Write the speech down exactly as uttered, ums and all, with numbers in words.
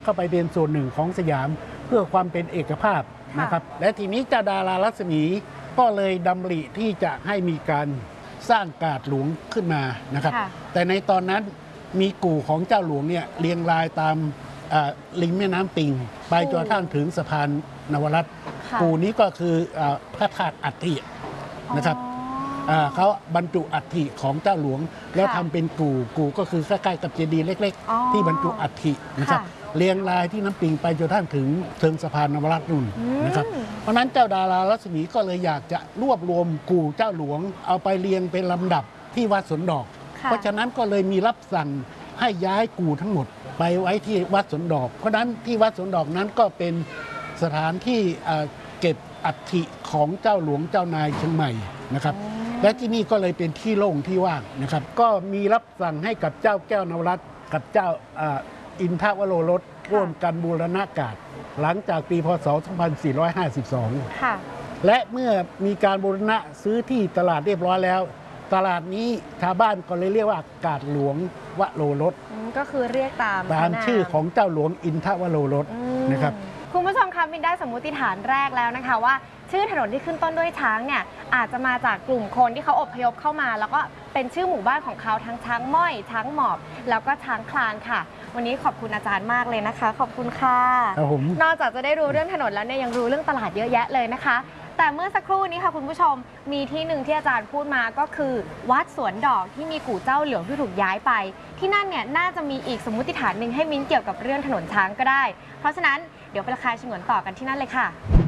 เข้าไปเป็นส่วนหนึ่งของสยามเพื่อความเป็นเอกภาพนะครับและทีนี้เจ้าดารารัศมีก็เลยดำริที่จะให้มีการสร้างกาดหลวงขึ้นมานะครับแต่ในตอนนั้นมีกู่ของเจ้าหลวงเนี่ยเรียงรายตามริมแม่น้ำปิงไปจนกระทั่งถึงสะพานนวรัตน์กู่นี้ก็คือพระธาตุอัฐินะครับเขาบรรจุอัฐิของเจ้าหลวงแล้วทำเป็นกู่กู่ก็คือใกล้ๆกับเจดีย์เล็กๆที่บรรจุอัฐินะครับเรียงรายที่น้ำปิงไปจนกระทั่งถึงเชิงสะพานนวรัตน์นู่นนะครับเพราะนั้นเจ้าดารารัศมีก็เลยอยากจะรวบรวมกู่เจ้าหลวงเอาไปเรียงเป็นลำดับที่วัดสวนดอกเพราะฉะนั้นก็เลยมีรับสั่งให้ย้ายกู่ทั้งหมดไปไว้ที่วัดสวนดอกเพราะนั้นที่วัดสวนดอกนั้นก็เป็นสถานที่เก็บอัฐิของเจ้าหลวงเจ้านายเชียงใหม่นะครับและที่นี่ก็เลยเป็นที่โล่งที่ว่างนะครับก็มีรับสั่งให้กับเจ้าแก้วนวรัตน์กับเจ้าอินทวโรรสร่วมกันบูรณะกาศหลังจากปีพ.ศ. สองพันสี่ร้อยห้าสิบสองและเมื่อมีการบูรณะซื้อที่ตลาดเรียบร้อยแล้วตลาดนี้ชาวบ้านก็เลยเรียกว่ากาดหลวงวโรรสก็คือเรียกตามตามชื่อของเจ้าหลวงอินทวโรรสนะครับคุณผู้ชมคะมินได้สมมุติฐานแรกแล้วนะคะว่าชื่อถนนที่ขึ้นต้นด้วยช้างเนี่ยอาจจะมาจากกลุ่มคนที่เขาอพยพเข้ามาแล้วก็เป็นชื่อหมู่บ้านของเขาทั้งช้างม้อยช้างหมอบแล้วก็ช้างคลานค่ะวันนี้ขอบคุณอาจารย์มากเลยนะคะขอบคุณค่ะนอกจากจะได้รู้เรื่องถนนแล้วเนี่ยยังรู้เรื่องตลาดเยอะแยะเลยนะคะแต่เมื่อสักครู่นี้ค่ะคุณผู้ชมมีที่หนึ่งที่อาจารย์พูดมาก็คือวัดสวนดอกที่มีกู่เจ้าเหลืองที่ถูกย้ายไปที่นั่นเนี่ยน่าจะมีอีกสมมุติฐานหนึ่งให้มิ้นเกี่ยวกับเรื่องถนนช้างก็ได้เพราะฉะนั้นเดี๋ยวไปราคาฉงนต่อกันที่นั่นเลยค่ะ